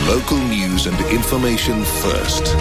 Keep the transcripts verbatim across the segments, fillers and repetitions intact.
Local news and information first.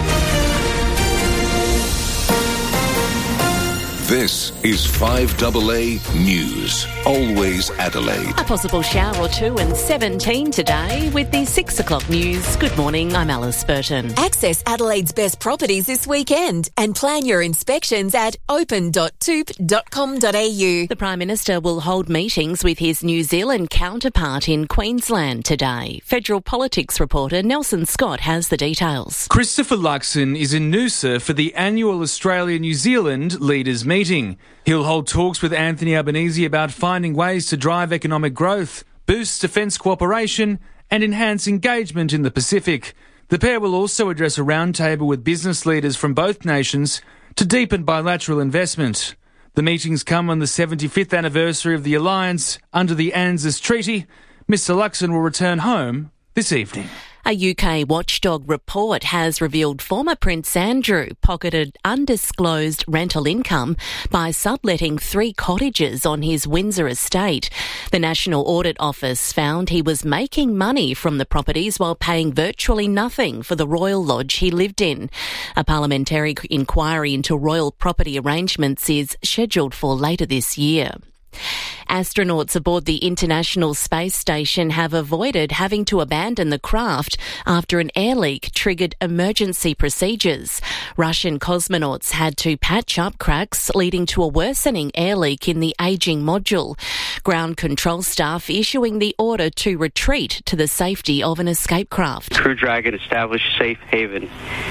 This is five A A News. Always Adelaide. A possible shower or two and seventeen today with the six o'clock news. Good morning, I'm Alice Burton. Access Adelaide's best properties this weekend and plan your inspections at open dot toop dot com dot a u. The Prime Minister will hold meetings with his New Zealand counterpart in Queensland today. Federal politics reporter Nelson Scott has the details. Christopher Luxon is in Noosa for the annual Australia-New Zealand Leaders Meeting. He'll hold talks with Anthony Albanese about finding ways to drive economic growth, boost defence cooperation and enhance engagement in the Pacific. The pair will also address a roundtable with business leaders from both nations to deepen bilateral investment. The meetings come on the seventy-fifth anniversary of the alliance under the ANZUS Treaty. Mister Luxon will return home this evening. A U K watchdog report has revealed former Prince Andrew pocketed undisclosed rental income by subletting three cottages on his Windsor estate. The National Audit Office found he was making money from the properties while paying virtually nothing for the Royal Lodge he lived in. A parliamentary inquiry into royal property arrangements is scheduled for later this year. Astronauts aboard the International Space Station have avoided having to abandon the craft after an air leak triggered emergency procedures. Russian cosmonauts had to patch up cracks, leading to a worsening air leak in the ageing module. Ground control staff issuing the order to retreat to the safety of an escape craft. Crew Dragon established safe haven.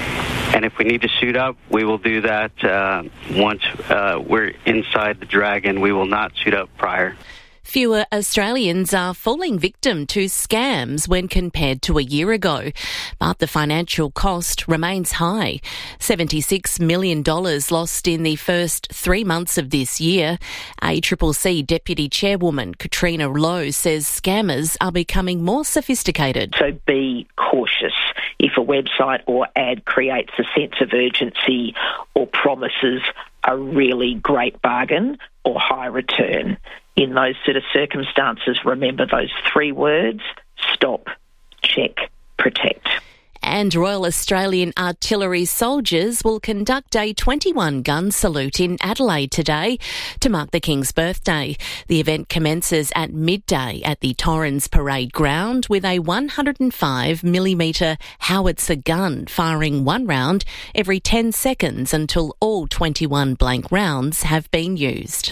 And if we need to suit up, we will do that uh, once uh, we're inside the Dragon. We will not suit up prior. Fewer Australians are falling victim to scams when compared to a year ago, but the financial cost remains high. seventy-six million dollars lost in the first three months of this year. A C C C Deputy Chairwoman Katrina Lowe says scammers are becoming more sophisticated. So be cautious. If a website or ad creates a sense of urgency or promises a really great bargain or high return, in those sort of circumstances, remember those three words: stop, check, protect. And Royal Australian Artillery soldiers will conduct a twenty-one gun salute in Adelaide today to mark the King's birthday. The event commences at midday at the Torrens Parade Ground with a one hundred five millimetre howitzer gun firing one round every ten seconds until all twenty-one blank rounds have been used.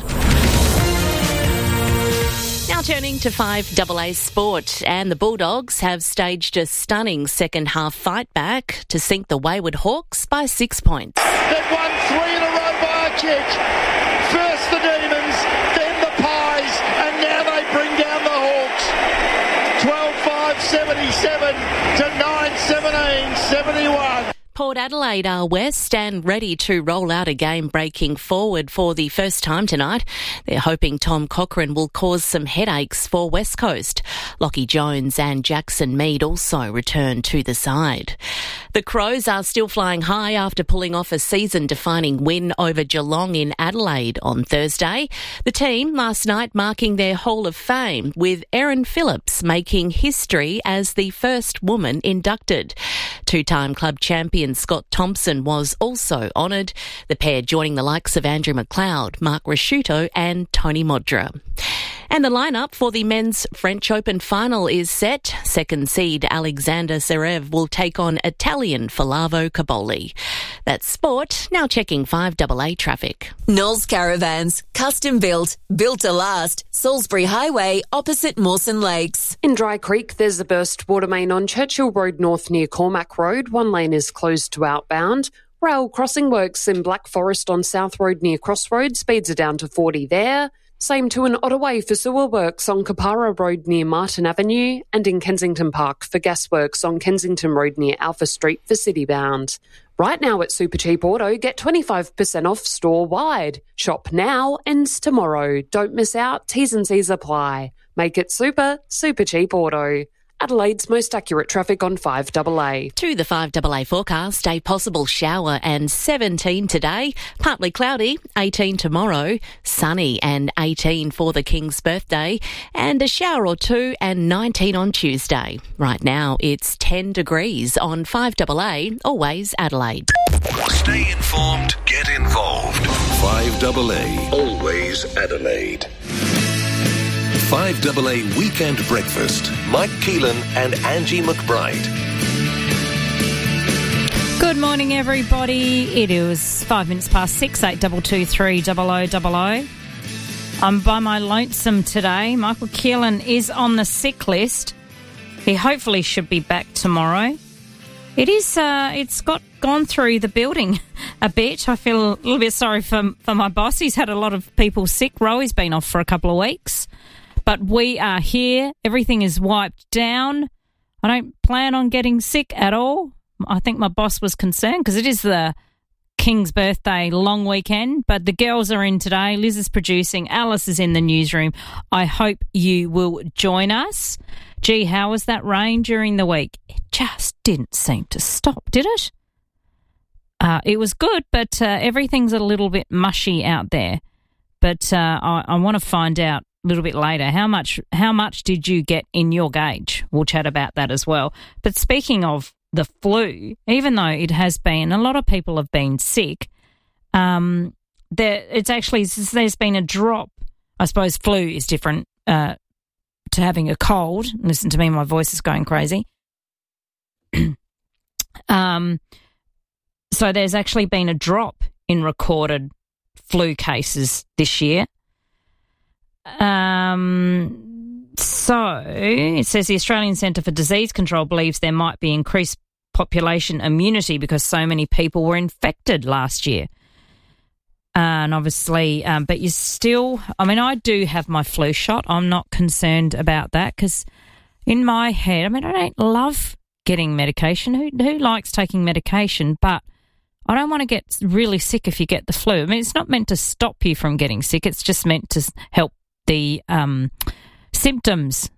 Now turning to five A A Sport, and the Bulldogs have staged a stunning second-half fight back to sink the wayward Hawks by six points. They've won three in a row by a kick. First the Demons, then the Pies, and now they bring down the Hawks. twelve five seventy-seven to nine seventeen seventy-one. Port Adelaide are west and ready to roll out a game-breaking forward for the first time tonight. They're hoping Tom Cochrane will cause some headaches for West Coast. Lockie Jones and Jackson Mead also return to the side. The Crows are still flying high after pulling off a season-defining win over Geelong in Adelaide on Thursday. The team last night marking their Hall of Fame, with Erin Phillips making history as the first woman inducted. Two-time club champion Scott Thompson was also honoured, the pair joining the likes of Andrew McLeod, Mark Rasciuto and Tony Modra. And the lineup for the men's French Open final is set. Second seed Alexander Zverev will take on Italian Flavio Caboli. That's sport. Now checking five A A traffic. Knowles Caravans, custom built, built to last. Salisbury Highway, opposite Mawson Lakes. In Dry Creek, there's a burst water main on Churchill Road North near Cormac Road. One lane is closed to outbound. Rail crossing works in Black Forest on South Road near Crossroads. Speeds are down to forty there. Same to an Ottaway for sewer works on Capara Road near Martin Avenue, and in Kensington Park for gas works on Kensington Road near Alpha Street for Citybound. Right now at Supercheap Auto, get twenty-five percent off store-wide. Shop now, ends tomorrow. Don't miss out, T's and C's apply. Make it super, Supercheap Auto. Adelaide's most accurate traffic on five double A. To the five double A forecast, a possible shower and seventeen today, partly cloudy, eighteen tomorrow, sunny and eighteen for the King's birthday, and a shower or two and nineteen on Tuesday. Right now it's ten degrees on five double A, always Adelaide. Stay informed, get involved. five double A, always Adelaide. five double A Weekend Breakfast. Mike Keelan and Angie McBride. Good morning, everybody. It is five minutes past six, eight double two three double o double o. I'm by my lonesome today. Michael Keelan is on the sick list. He hopefully should be back tomorrow. It is, uh, it's got gone through the building a bit. I feel a little bit sorry for, for my boss. He's had a lot of people sick. Roey's been off for a couple of weeks. But we are here. Everything is wiped down. I don't plan on getting sick at all. I think my boss was concerned because it is the King's birthday long weekend. But the girls are in today. Liz is producing. Alice is in the newsroom. I hope you will join us. Gee, how was that rain during the week? It just didn't seem to stop, did it? Uh, it was good, but uh, everything's a little bit mushy out there. But uh, I, I want to find out a little bit later how much how much did you get in your gauge. We'll chat about that as well. But speaking of the flu, even though it has been, a lot of people have been sick, um, there it's actually there's been a drop. I suppose flu is different uh, to having a cold. Listen to me, my voice is going crazy. um, so there's actually been a drop in recorded flu cases this year. Um, so it says the Australian Centre for Disease Control believes there might be increased population immunity because so many people were infected last year. Uh, and obviously, um, but you still, I mean, I do have my flu shot. I'm not concerned about that because in my head, I mean, I don't love getting medication. Who, who likes taking medication? But I don't want to get really sick if you get the flu. I mean, it's not meant to stop you from getting sick. It's just meant to help the um, symptoms,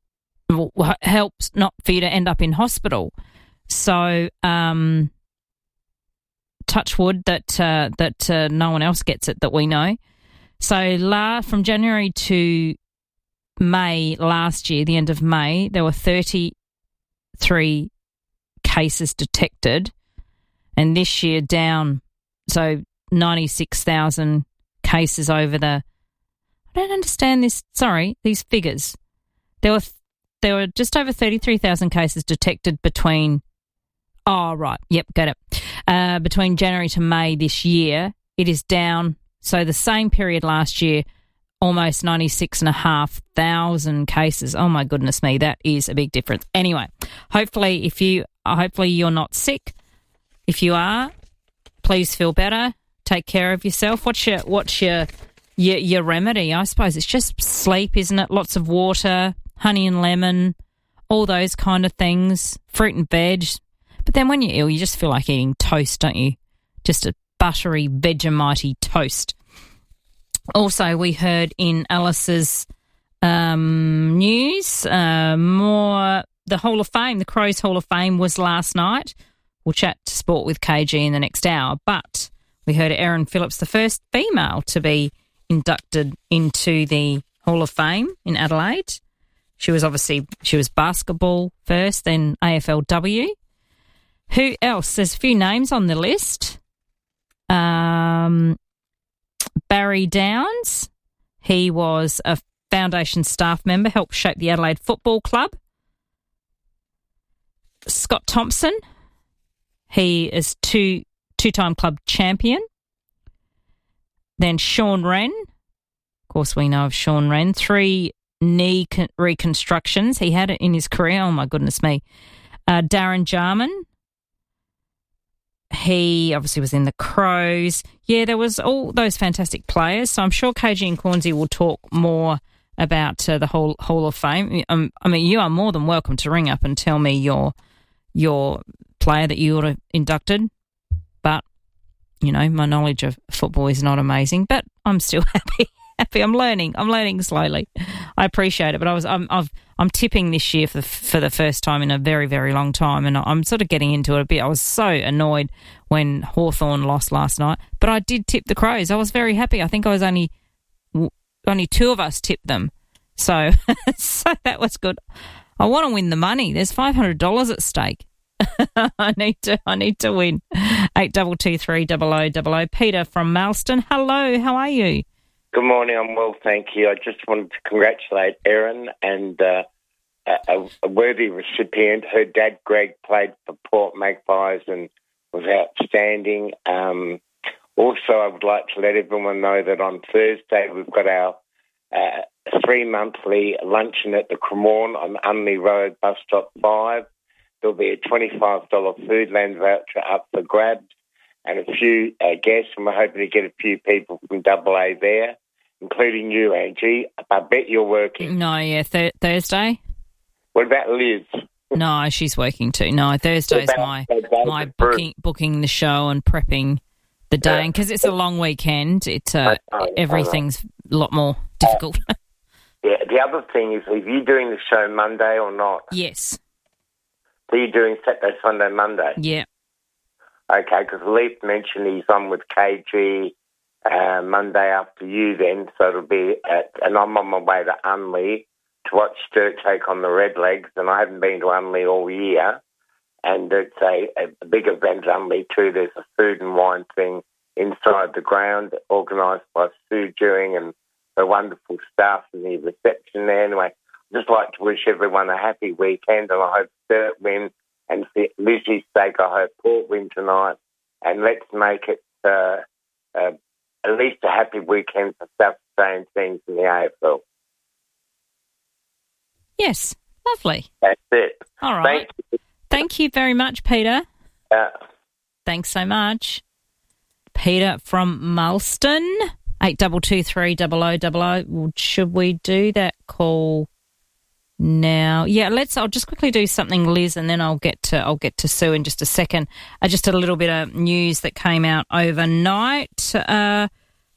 helps not for you to end up in hospital. So, um, touch wood that uh, that uh, no one else gets it that we know. So, la- from January to May last year, the end of May, there were thirty-three cases detected, and this year down, so ninety-six thousand cases over the. I don't understand this. Sorry, these figures. There were there were just over thirty-three thousand cases detected between. Oh right, yep, got it. Uh, between January to May this year, it is down. So the same period last year, almost ninety-six and a half thousand cases. Oh my goodness me, that is a big difference. Anyway, hopefully, if you hopefully you're not sick. If you are, please feel better. Take care of yourself. What's your what's your Your, your remedy, I suppose it's just sleep, isn't it? Lots of water, honey and lemon, all those kind of things, fruit and veg. But then when you're ill, you just feel like eating toast, don't you? Just a buttery, Vegemite toast. Also, we heard in Alice's um, news, uh, more the Hall of Fame, the Crows Hall of Fame was last night. We'll chat to Sport with K G in the next hour. But we heard Erin Phillips, the first female to be inducted into the Hall of Fame in Adelaide. She was obviously, she was basketball first, then A F L W. Who else? There's a few names on the list. Um, Barry Downs. He was a foundation staff member, helped shape the Adelaide Football Club. Scott Thompson. He is two, two-time club champion. Then Sean Wren. Of course, we know of Sean Wren. Three knee con- reconstructions. He had it in his career. Oh, my goodness me. Uh, Darren Jarman. He obviously was in the Crows. Yeah, there was all those fantastic players. So I'm sure K G and Cornsey will talk more about uh, the whole Hall of Fame. Um, I mean, you are more than welcome to ring up and tell me your your player that you ought to inducted. But, you know, my knowledge of football is not amazing, but I'm still happy happy. I'm learning. I'm learning slowly. I appreciate it, but I was I'm I've, I'm tipping this year for the, for the first time in a very very long time, and I'm sort of getting into it a bit. I was so annoyed when Hawthorn lost last night, but I did tip the Crows. I was very happy. I think I was only only two of us tipped them, so so that was good. I want to win the money. There's five hundred dollars at stake. I need to. I need to win. Eight double two three double o double o. Peter from Malston. Hello. How are you? Good morning. I'm well, thank you. I just wanted to congratulate Erin and uh, a, a worthy recipient. Her dad, Greg, played for Port Magpies and was outstanding. Um, also, I would like to let everyone know that on Thursday we've got our uh, three-monthly luncheon at the Cremorne on Unley Road, bus stop five. There'll be a twenty-five dollars Foodland voucher up for grabs and a few uh, guests, and we're hoping to get a few people from Double A there, including you, Angie. I bet you're working. No, yeah, th- Thursday. What about Liz? No, she's working too. No, Thursday's my my booking booking the show and prepping the day, and because it's a long weekend, it's uh, everything's a lot more difficult. Uh, yeah. The other thing is, are you doing the show Monday or not? Yes. So you're doing Saturday, Sunday, Monday? Yeah. Okay, because Leaf mentioned he's on with K G uh, Monday after you then, so it'll be at, and I'm on my way to Unley to watch Sturt take on the Redlegs, and I haven't been to Unley all year, and it's a, a big event at Unley too. There's a food and wine thing inside the ground organised by Sue Dewing and her wonderful staff and the reception there. Anyway, I'd just like to wish everyone a happy weekend, and I hope Sturt win. And for Lizzie's sake, I hope Port win tonight. And let's make it uh, uh, at least a happy weekend for South Australian teams in the A F L. Yes, lovely. That's it. All right. Thank you, Thank you very much, Peter. Uh, Thanks so much. Peter from Malston, eight double two three double o double o. Should we do that call now? Yeah, let's. I'll just quickly do something, Liz, and then I'll get to I'll get to Sue in just a second. Uh, just a little bit of news that came out overnight. Uh,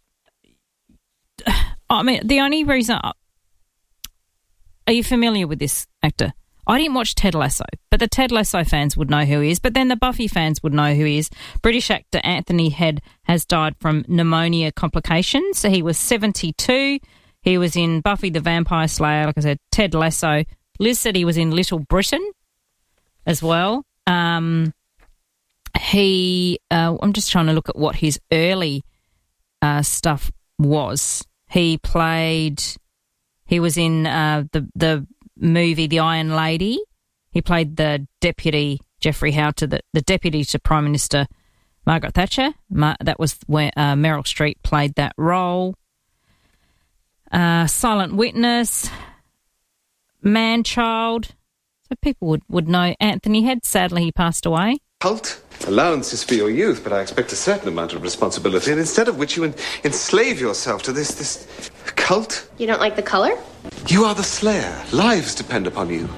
I mean, the only reason. Are you familiar with this actor? I didn't watch Ted Lasso, but the Ted Lasso fans would know who he is. But then the Buffy fans would know who he is. British actor Anthony Head has died from pneumonia complications. He was seventy-two. He was in Buffy the Vampire Slayer, like I said, Ted Lasso. Liz said he was in Little Britain as well. Um, he, uh, I'm just trying to look at what his early uh, stuff was. He played, he was in uh, the the movie The Iron Lady. He played the deputy, Geoffrey Howe, to the, the deputy to Prime Minister Margaret Thatcher. Ma- that was where uh, Meryl Streep played that role. Uh, Silent Witness, Man-Child. So people would, would know Anthony Head. Sadly, he passed away. Cult? Allowances for your youth, but I expect a certain amount of responsibility, and instead of which you en- enslave yourself to this, this cult. You don't like the colour? You are the slayer. Lives depend upon you.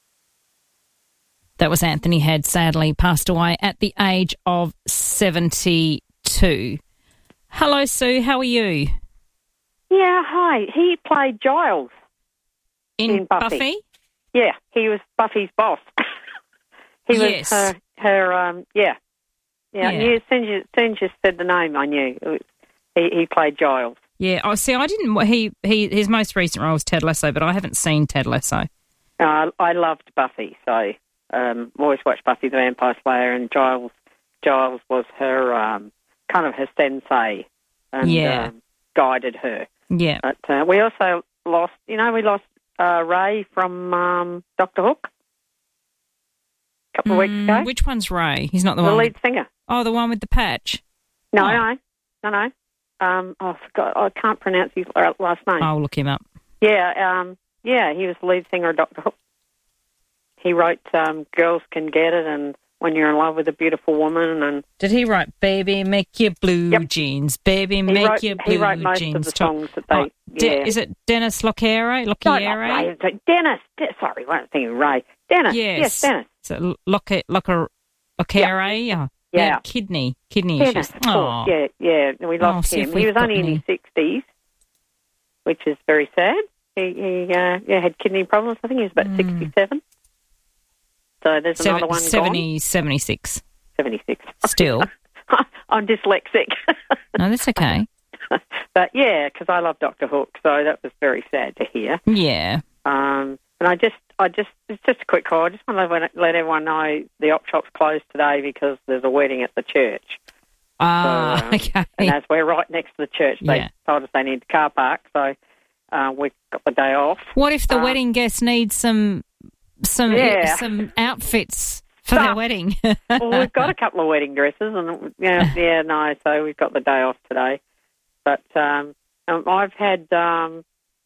That was Anthony Head, sadly passed away at the age of seventy-two. Hello, Sue. How are you? Yeah, hi. He played Giles in, in Buffy. Buffy. Yeah, he was Buffy's boss. he yes. was her, her um, yeah. Yeah, yeah. I knew as soon as, you, as soon as you said the name, I knew. It was, he, he played Giles. Yeah, oh, see, I didn't, he, he, his most recent role was Ted Lasso, but I haven't seen Ted Lasso. Uh, I loved Buffy, so um, always watched Buffy the Vampire Slayer, and Giles Giles was her, um, kind of her sensei, and yeah. um, guided her. Yeah. But uh, we also lost, you know, we lost uh, Ray from um, Doctor Hook a couple of mm, weeks ago. Which one's Ray? He's not the, the one. The lead with, singer. Oh, the one with the patch. No, oh. no, no, no. Um, oh, I forgot. I can't pronounce his last name. I'll look him up. Yeah, um, yeah, he was the lead singer of Doctor Hook. He wrote um, Girls Can Get It and When You're in Love with a Beautiful Woman. And did he write Baby Make Your Blue yep. Jeans? Baby he Make wrote, Your Blue Jeans. He wrote most jeans. of the songs that they... Oh, yeah. De- is it Dennis Lockyer? Lockyer? No, no, Dennis. De- sorry, I wasn't thinking Ray. Dennis. Yes. Yes, Dennis. So Lockyer, Lockyer, Lockyer, yeah. Yeah. yeah. Kidney. Kidney Dennis, issues. of course. Yeah, yeah. We lost oh, him. He was only in his sixties. which is very sad. He, he uh, yeah, had kidney problems. I think he was about mm. sixty-seven. So there's Seven, another one seventy, gone. seventy-six. seventy-six. Still. I'm dyslexic. No, that's okay. But, yeah, because I love Doctor Hook, so that was very sad to hear. Yeah. Um, and I just, I just, it's just a quick call. I just want to let everyone know the op shop's closed today because there's a wedding at the church. Ah, so, um, okay. And as we're right next to the church, they yeah. told us they need the car park, so uh, we've got the day off. What if the um, wedding guests need some some yeah. some outfits for Stuff. their wedding? Well, we've got a couple of wedding dresses, and yeah, yeah, no, so we've got the day off today. But um, um, I've had um,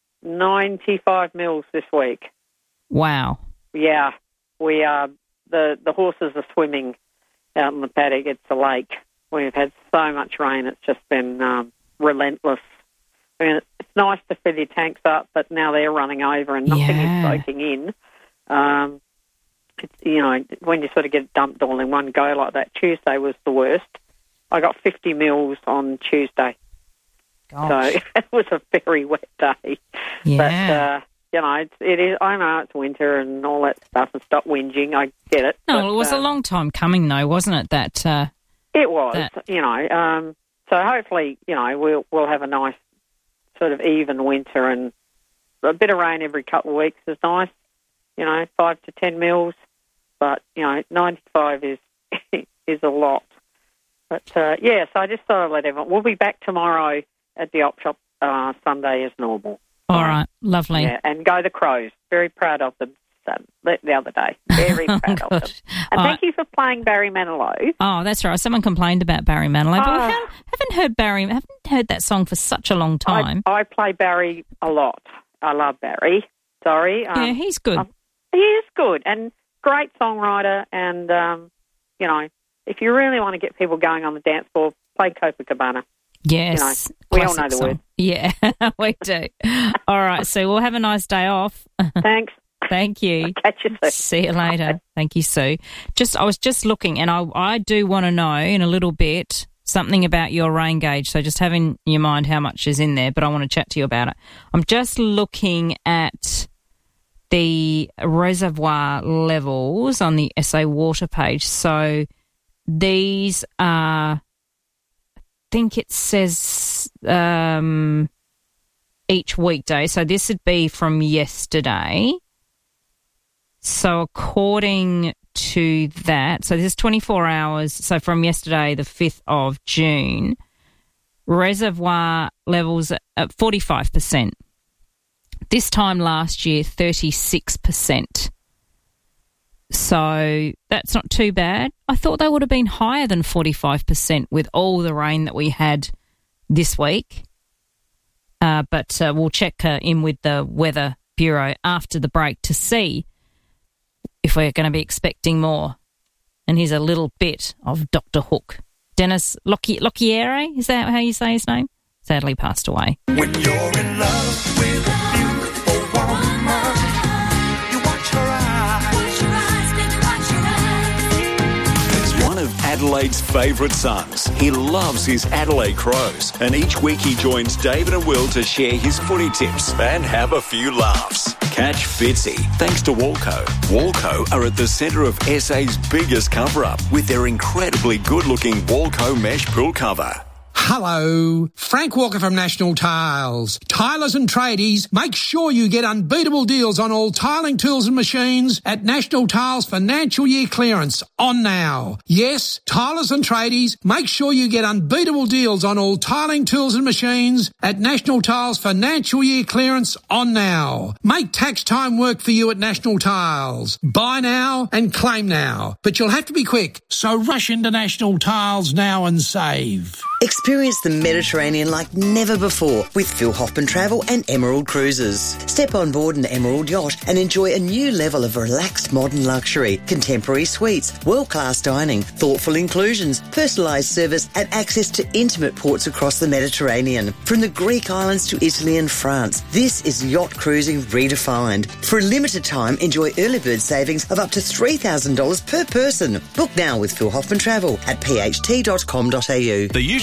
ninety-five mils this week. Wow. Yeah, we are. The the horses are swimming out in the paddock. It's a lake. We've had so much rain. It's just been um, relentless. I mean, it's nice to fill your tanks up, but now they're running over and nothing yeah. is soaking in. Um, it's, you know, when you sort of get dumped all in one go like that, Tuesday was the worst. I got fifty mils on Tuesday. Gosh. So it was a very wet day. Yeah. But, uh, you know, it's, it is, I know it's winter and all that stuff, and stop whinging, I get it. No, but, it was uh, a long time coming, though, wasn't it, that... Uh, it was, that... you know. Um, so hopefully, you know, we'll, we'll have a nice sort of even winter, and a bit of rain every couple of weeks is nice, you know, five to ten mils. But, you know, ninety-five is is a lot. But, uh, yeah, so I just thought I'd let everyone... We'll be back tomorrow at the op shop uh, Sunday as normal. All right, lovely. Yeah, and go the Crows. Very proud of them um, the other day. Very proud oh, of them. And All thank right. you for playing Barry Manilow. Oh, that's right. Someone complained about Barry Manilow, but we Oh. haven't, haven't heard Barry. Haven't heard that song for such a long time. I, I play Barry a lot. I love Barry. Sorry. Um, yeah, he's good. um, he is good and great songwriter. And, um, you know, if you really want to get people going on the dance floor, play Copacabana. Yes. You know, we all classic know the song. words. Yeah, we do. All right, so we'll have a nice day off. Thanks. Thank you. Catch you soon. See you later. Thank you, Sue. Just, I was just looking, and I, I do want to know in a little bit something about your rain gauge. So just have in your mind how much is in there, but I want to chat to you about it. I'm just looking at the reservoir levels on the S A Water page. So these are, I think it says um, each weekday. So this would be from yesterday. So according to that, so this is twenty-four hours. So from yesterday, the fifth of June, reservoir levels at forty-five percent. This time last year, thirty-six percent. So that's not too bad. I thought they would have been higher than forty-five percent with all the rain that we had this week. Uh, but uh, we'll check uh, in with the Weather Bureau after the break to see if we're going to be expecting more. And here's a little bit of Doctor Hook. Dennis Lochi- Lochiere, is that how you say his name? Sadly passed away. When you're in love with a beautiful woman, you watch her eyes. Watch your eyes, baby, watch your eyes. He's one of Adelaide's favourite sons. He loves his Adelaide Crows. And each week he joins David and Will to share his footy tips and have a few laughs. Catch Fitzy, thanks to Walco. Walco are at the centre of S A's biggest cover-up with their incredibly good-looking Walco mesh pool cover. Hello, Frank Walker from National Tiles. Tilers and tradies, make sure you get unbeatable deals on all tiling tools and machines at National Tiles financial year clearance on now. Yes, tilers and tradies, make sure you get unbeatable deals on all tiling tools and machines at National Tiles financial year clearance on now. Make tax time work for you at National Tiles. Buy now and claim now, but you'll have to be quick, so rush into National Tiles now and save. Experience the Mediterranean like never before with Phil Hoffman Travel and Emerald Cruises. Step on board an Emerald yacht and enjoy a new level of relaxed modern luxury, contemporary suites, world-class dining, thoughtful inclusions, personalised service and access to intimate ports across the Mediterranean. From the Greek islands to Italy and France, this is yacht cruising redefined. For a limited time, enjoy early bird savings of up to three thousand dollars per person. Book now with Phil Hoffman Travel at p h t dot com dot a u. The usual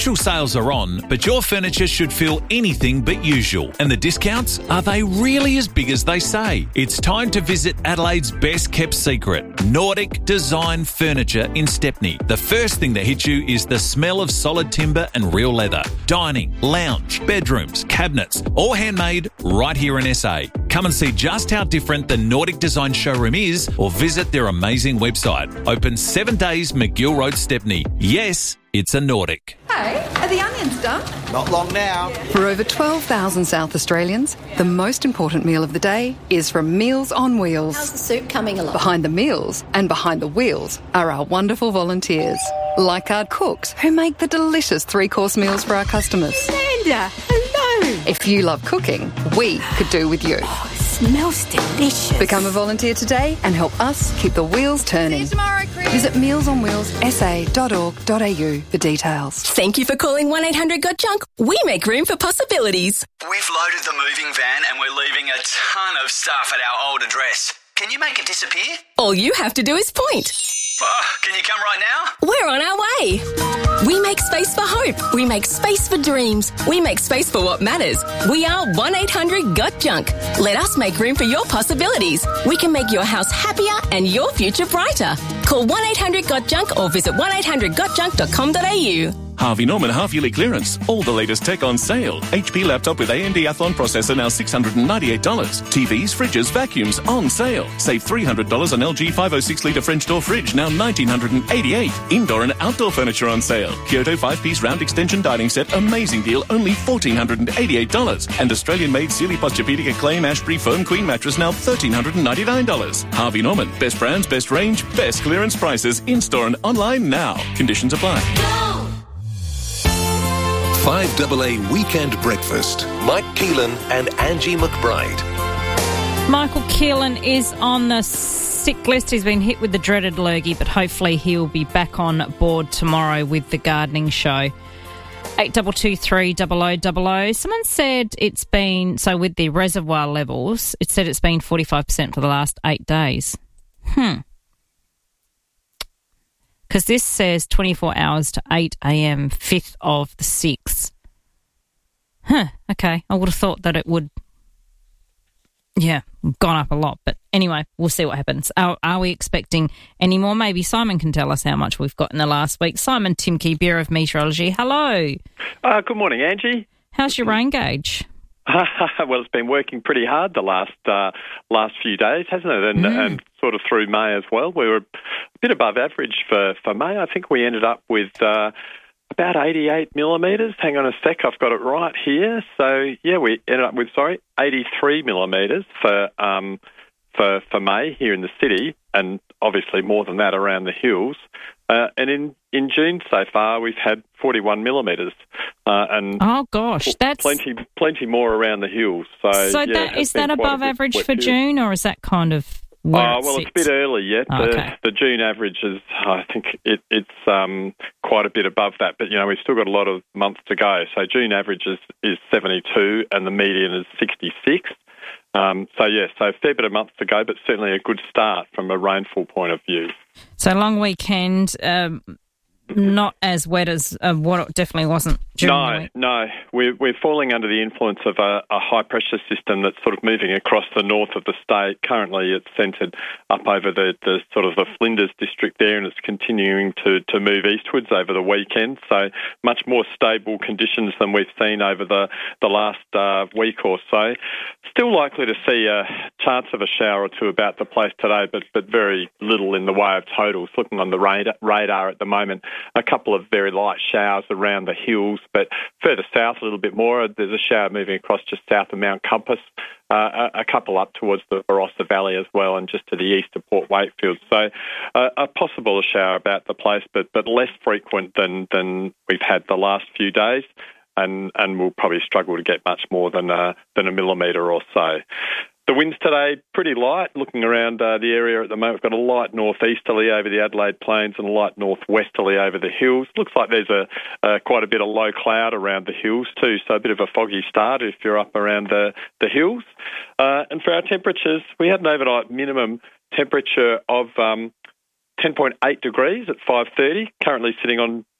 Special sales are on, but your furniture should feel anything but usual. And the discounts, are they really as big as they say? It's time to visit Adelaide's best kept secret, Nordic Design Furniture in Stepney. The first thing that hits you is the smell of solid timber and real leather. Dining, lounge, bedrooms, cabinets, all handmade right here in S A. Come and see just how different the Nordic Design showroom is, or visit their amazing website. Open seven days, McGill Road, Stepney. Yes, it's a Nordic. Hey, are the onions done? Not long now. For over twelve thousand South Australians, the most important meal of the day is from Meals on Wheels. How's the soup coming along? Behind the meals and behind the wheels are our wonderful volunteers, like our cooks who make the delicious three-course meals for our customers. Amanda, hello. If you love cooking, we could do with you. Oh, it smells delicious. Become a volunteer today and help us keep the wheels turning. See you tomorrow, Chris. Visit meals on wheels s a dot org dot a u for details. Thank you for calling one eight hundred got junk. We make room for possibilities. We've loaded the moving van and we're leaving a ton of stuff at our old address. Can you make it disappear? All you have to do is point. Oh, can you come right now? We're on our way. We make space for hope. We make space for dreams. We make space for what matters. We are one eight hundred got junk. Let us make room for your possibilities. We can make your house happier and your future brighter. Call one eight hundred got junk or visit one eight hundred got junk dot com dot a u. Harvey Norman half-yearly clearance. All the latest tech on sale. H P laptop with A M D Athlon processor now six hundred ninety-eight dollars. T Vs, fridges, vacuums on sale. Save three hundred dollars on L G five oh six litre French door fridge, now one thousand nine hundred eighty-eight dollars. Indoor and outdoor furniture on sale. Kyoto five-piece round extension dining set, amazing deal, only one thousand four hundred eighty-eight dollars. And Australian-made Sealy Posturepedic Acclaim Ashbury Foam Queen mattress, now one thousand three hundred ninety-nine dollars. Harvey Norman. Best brands, best range, best clearance prices. In-store and online now. Conditions apply. five A A Weekend Breakfast. Mike Keelan and Angie McBride. Michael Keelan is on the sick list. He's been hit with the dreaded lurgy, but hopefully he'll be back on board tomorrow with the gardening show. eight two two three double oh double oh. Someone said it's been, so with the reservoir levels, it said it's been forty-five percent for the last eight days. Hmm. Because this says twenty-four hours to eight a.m., fifth of the sixth. Huh, okay. I would have thought that it would, yeah, gone up a lot. But anyway, we'll see what happens. Are, are we expecting any more? Maybe Simon can tell us how much we've got in the last week. Simon Timke, Bureau of Meteorology. Hello. Uh, good morning, Angie. How's your rain gauge? Well, it's been working pretty hard the last uh, last few days, hasn't it? And, Mm. and sort of through May as well. We were a bit above average for, for May. I think we ended up with uh, about eighty-eight millimetres. Hang on a sec, I've got it right here. So, yeah, we ended up with, sorry, eighty-three millimetres for, um, for, for May here in the city, and obviously more than that around the hills. Uh, and in, in June so far, we've had forty-one millimetres. Uh, and oh, gosh, that's... Plenty plenty more around the hills. So, So yeah, that, it has is been that quite a above bit average wet for period. June, or is that kind of where Oh, it well, sits? it's a bit early yet. Oh, the, okay. the June average is, I think, it, it's um, quite a bit above that. But, you know, we've still got a lot of months to go. So June average is, is seventy-two and the median is sixty-six. Um, so, yeah, so a fair bit of months to go, but certainly a good start from a rainfall point of view. So long weekend, um, not as wet as uh, what it definitely wasn't during the No, week. no. We're, we're falling under the influence of a, a high-pressure system that's sort of moving across the north of the state. Currently, it's centred up over the, the sort of the Flinders district there, and it's continuing to, to move eastwards over the weekend. So much more stable conditions than we've seen over the, the last uh, week or so. Still likely to see a chance of a shower or two about the place today, but, but very little in the way of totals. Looking on the radar, radar at the moment, a couple of very light showers around the hills, but further south a little bit more. There's a shower moving across just south of Mount Compass, uh, a, a couple up towards the Barossa Valley as well, and just to the east of Port Wakefield. So uh, a possible shower about the place, but but less frequent than, than we've had the last few days. And, and we'll probably struggle to get much more than a, than a millimetre or so. The winds today, pretty light. Looking around uh, the area at the moment, we've got a light northeasterly over the Adelaide Plains and a light northwesterly over the hills. Looks like there's a uh, quite a bit of low cloud around the hills too, so a bit of a foggy start if you're up around the, the hills. Uh, and for our temperatures, we had an overnight minimum temperature of um, ten point eight degrees at five thirty, currently sitting on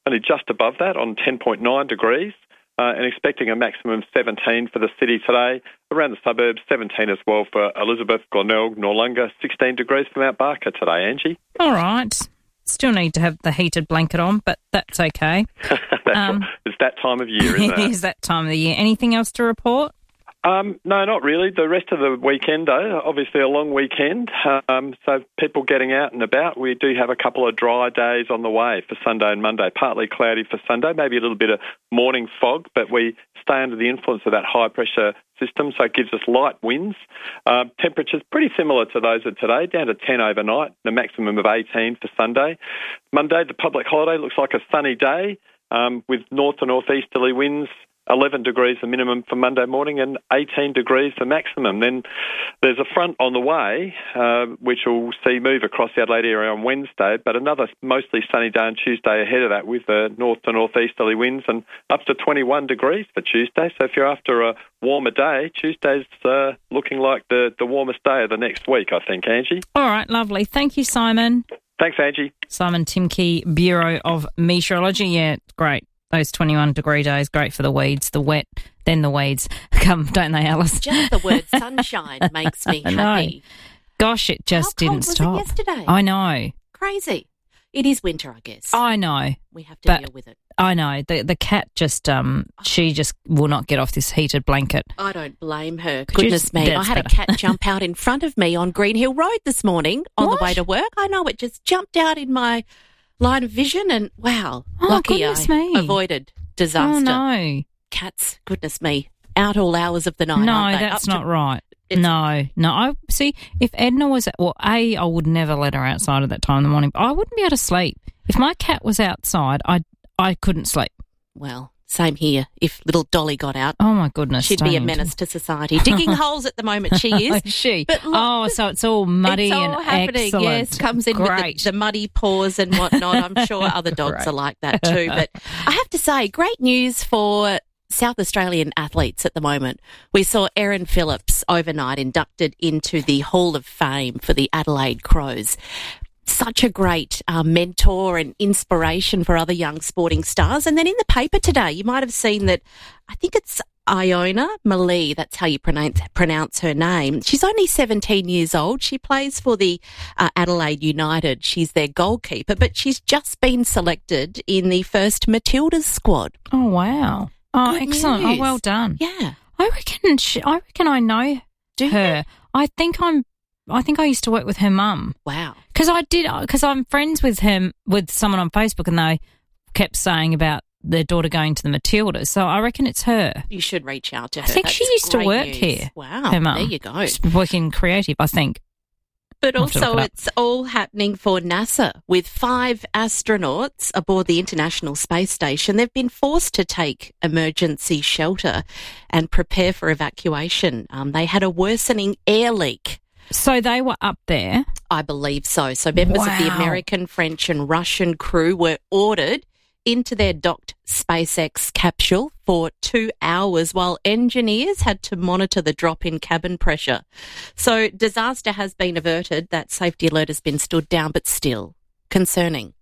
only just above that on ten point nine degrees. Uh, and expecting a maximum of seventeen for the city today. Around the suburbs, seventeen as well for Elizabeth, Glenelg, Noarlunga, sixteen degrees for Mount Barker today, Angie. All right. Still need to have the heated blanket on, but that's okay. That's Um, right. It's that time of year, isn't It it? is that time of the year. Anything else to report? Um, no, not really. The rest of the weekend, though, obviously a long weekend, um, so people getting out and about. We do have a couple of dry days on the way for Sunday and Monday. Partly cloudy for Sunday, maybe a little bit of morning fog, but we stay under the influence of that high-pressure system, so it gives us light winds. Uh, temperatures pretty similar to those of today, down to ten overnight, a maximum of eighteen for Sunday. Monday, the public holiday, looks like a sunny day um, with north to northeasterly winds. eleven degrees the minimum for Monday morning and eighteen degrees the maximum. Then there's a front on the way, uh, which we'll see move across the Adelaide area on Wednesday, but another mostly sunny day on Tuesday ahead of that with uh, north to northeasterly winds and up to twenty-one degrees for Tuesday. So if you're after a warmer day, Tuesday's uh, looking like the, the warmest day of the next week, I think, Angie. All right, lovely. Thank you, Simon. Thanks, Angie. Simon Timke, Bureau of Meteorology. Yeah, great. Those twenty-one degree days, great for the weeds, the wet, then the weeds come, don't they, Alice? Just the word sunshine makes me I know. happy. Gosh, it just How cold didn't was it stop. yesterday? I know. Crazy. It is winter, I guess. I know. We have to but deal with it. I know. The the cat just, um, she just will not get off this heated blanket. I don't blame her. Could you Goodness just- me. I that's had a better. cat jump out in front of me on Green Hill Road this morning on What? the way to work. I know, it just jumped out in my line of vision and, wow, Oh, lucky goodness I me. avoided disaster. Oh, no. Cats, goodness me, out all hours of the night, No, aren't they? that's Up to- not right. No, no. I see. If Edna was, well, a, I would never let her outside at that time in the morning. But I wouldn't be able to sleep if my cat was outside. I, I couldn't sleep. Well, same here. If little Dolly got out, Oh my goodness, she'd be a don't. menace to society. Digging holes at the moment, she is. Is she? But look, oh, so it's all muddy it's all and happening. excellent. Yes, comes in Great. with the, the muddy paws and whatnot. I'm sure other dogs Great. are like that too. But I have to say, great news for South Australian athletes at the moment. We saw Erin Phillips overnight inducted into the Hall of Fame for the Adelaide Crows. Such a great uh, mentor and inspiration for other young sporting stars. And then in the paper today, you might have seen that, I think it's Iona Malee, that's how you pronounce, pronounce her name. She's only seventeen years old. She plays for the uh, Adelaide United. She's their goalkeeper, but she's just been selected in the first Matildas squad. Oh wow! Oh, Good excellent! news. Oh, well done. Yeah. I reckon. She, I reckon I know Do you? her. I think I'm. I think I used to work with her mum. Wow. Because I did. Because I'm friends with him with someone on Facebook, and they kept saying about their daughter going to the Matildas. So I reckon it's her. You should reach out to her. I think she That's used to great work news. here. Wow. Her mum. There you go. She's working creative, I think. But I'll have to look also, it up. it's all happening for NASA with five astronauts aboard the International Space Station. They've been forced to take emergency shelter and prepare for evacuation. Um, they had a worsening air leak. So they were up there. I believe so. So members of the Wow. American, French and Russian crew were ordered into their docked SpaceX capsule for two hours while engineers had to monitor the drop in cabin pressure. So disaster has been averted. That safety alert has been stood down, but still concerning.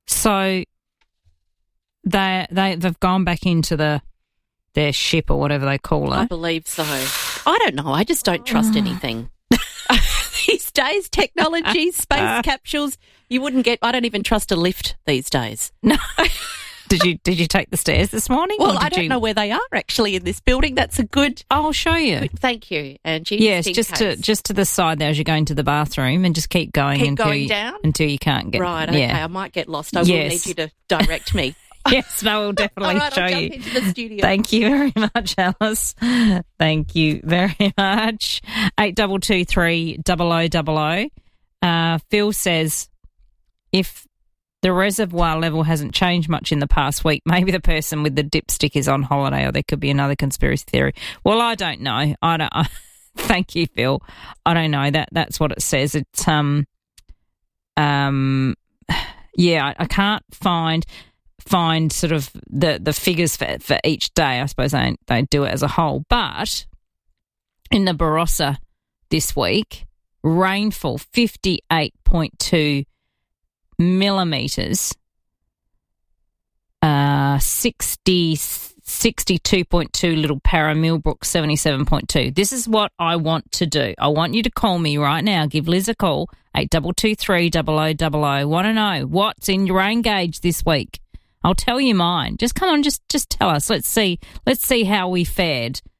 So they they they've gone back into the their ship or whatever they call I it. believe so. I don't know. I just don't trust anything. These days, technology, space capsules, you wouldn't get, I don't even trust a lift these days. No. Did you did you take the stairs this morning? Well, or did I don't you... know where they are actually in this building. That's a good. I'll show you. Thank you, Angie. Yes, in just to case. just to the side there as you go into the bathroom, and just keep going Keep until going you, down? until you can't get Right, okay, Yeah. I might get lost. I will Yes. need you to direct me. Yes, no, we'll definitely All right, show I'll you. jump into the studio. Thank you very much, Alice. Thank you very much. Eight double two three double o double o. Uh, Phil says, if the reservoir level hasn't changed much in the past week, maybe the person with the dipstick is on holiday, or there could be another conspiracy theory. Well, I don't know. I don't. I, thank you, Phil. I don't know. That that's what it says. It's um um yeah. I, I can't find. find sort of the, the figures for for each day. I suppose they they do it as a whole. But in the Barossa this week, rainfall fifty-eight point two millimetres. Uh, sixty, sixty-two point two Little Para, Millbrook seventy-seven point two. This is what I want to do. I want you to call me right now. Give Liz a call, eight two two three, zero zero zero zero. Want to know what's in your rain gauge this week? I'll tell you mine. Just come on, just just tell us. Let's see. Let's see how we fared